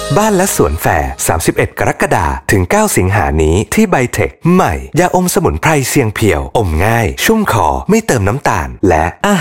บ้านและสวนแฟร์31 กรกฎาคมถึง 9 สิงหานี้ที่ไบเทคใหม่ยาอมสมุนไพรเสียงเพียวอมง่ายชุ่มคอไม่เติมน้ำตาลและ